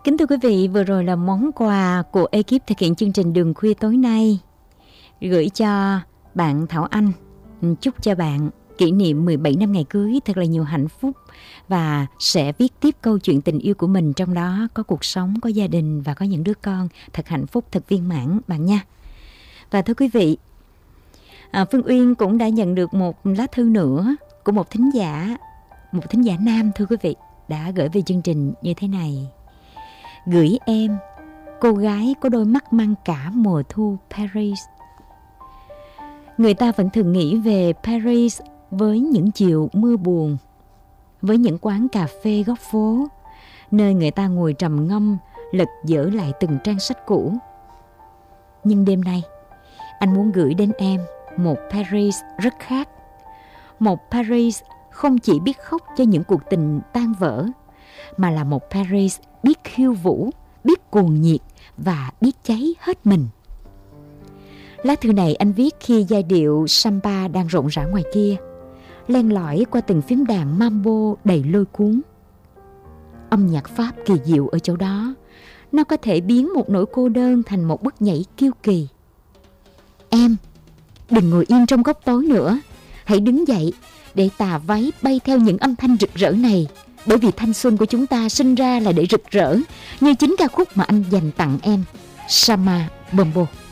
Kính thưa quý vị, vừa rồi là món quà của ekip thực hiện chương trình Đường Khuya tối nay, gửi cho bạn Thảo Anh. Chúc cho bạn kỷ niệm 17 năm ngày cưới thật là nhiều hạnh phúc và sẽ viết tiếp câu chuyện tình yêu của mình, trong đó có cuộc sống, có gia đình và có những đứa con thật hạnh phúc, thật viên mãn bạn nha. Và thưa quý vị, Phương Uyên cũng đã nhận được một lá thư nữa của một thính giả nam, thưa quý vị, đã gửi về chương trình như thế này. Gửi em, cô gái có đôi mắt mang cả mùa thu Paris. Người ta vẫn thường nghĩ về Paris với những chiều mưa buồn, với những quán cà phê góc phố, nơi người ta ngồi trầm ngâm, lật dở lại từng trang sách cũ. Nhưng đêm nay, anh muốn gửi đến em một Paris rất khác. Một Paris không chỉ biết khóc cho những cuộc tình tan vỡ, mà là một Paris biết khiêu vũ, biết cuồng nhiệt và biết cháy hết mình. Lá thư này anh viết khi giai điệu samba đang rộn rã ngoài kia, len lỏi qua từng phím đàn mambo đầy lôi cuốn. Âm nhạc Pháp kỳ diệu ở chỗ đó, nó có thể biến một nỗi cô đơn thành một bước nhảy kiêu kỳ. Em, đừng ngồi yên trong góc tối nữa, hãy đứng dậy để tà váy bay theo những âm thanh rực rỡ này, bởi vì thanh xuân của chúng ta sinh ra là để rực rỡ, như chính ca khúc mà anh dành tặng em, Sama Bombo.